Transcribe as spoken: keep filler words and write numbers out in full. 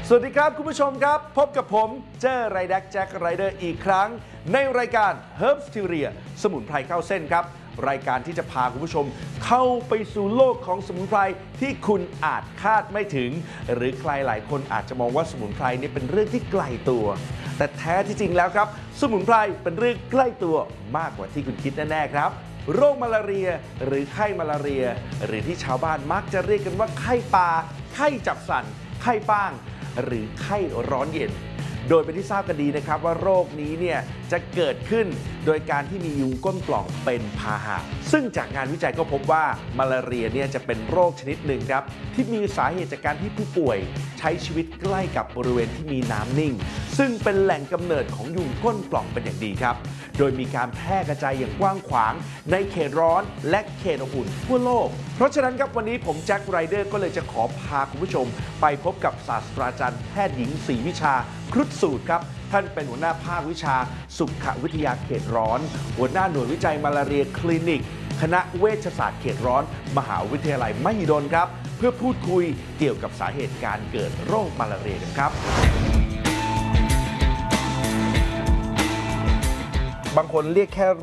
สวัสดีครับคุณผู้ชมครับพบกับผมเจอไรแดกแจ็คไรเดอร์อีกครั้งในรายการ Herbs Theory สมุนไพรเข้าเส้นครับรายการที่จะพาคุณผู้ชมเข้าไปสู่โลกของสมุนไพรที่คุณอาจคาดไม่ถึงหรือใครหลายคนอาจจะมองว่าสมุนไพรนี่เป็นเรื่องที่ไกลตัวแต่แท้ที่จริงแล้วครับสมุนไพรเป็นเรื่องใกล้ตัวมากกว่าที่คุณคิดแน่ๆครับโรคมาลาเรียหรือไข้มาลาเรียหรือที่ชาวบ้านมักจะเรียกกันว่าไข้ปลาไข้จับสันไข้ป้างหรือไข้ร้อนเย็นโดยเป็นที่ทราบกันดีนะครับว่าโรคนี้เนี่ยจะเกิดขึ้นโดยการที่มียุงก้นปล่องเป็นพาหะซึ่งจากงานวิจัยก็พบว่ามาลาเรียเนี่ยจะเป็นโรคชนิดหนึ่งครับที่มีสาเหตุจากการที่ผู้ป่วยใช้ชีวิตใกล้กับบริเวณที่มีน้ำนิ่งซึ่งเป็นแหล่งกำเนิดของยุงก้นปล่องเป็นอย่างดีครับโดยมีการแพร่กระจายอย่างกว้างขวางในเขตร้อนและเขตอบอุ่นทั่วโลกเพราะฉะนั้นครับวันนี้ผมแจ็คไรเดอร์ก็เลยจะขอพาคุณผู้ชมไปพบกับศาสตราจารย์แพทย์หญิงศรีวิชาครุฑสูตรครับท่านเป็นหัวหน้าภาควิชาสุขวิทยาเขตร้อนหัวหน้าหน่วยวิจัยมาลาเรียคลินิกคณะเวชศาสตร์เขตร้อนมหาวิทยาลัยมหิดลครับเพื่อพูดคุยเกี่ยวกับสาเหตุการเกิดโรคมาลาเรียกันครับบางคนเรียกแค่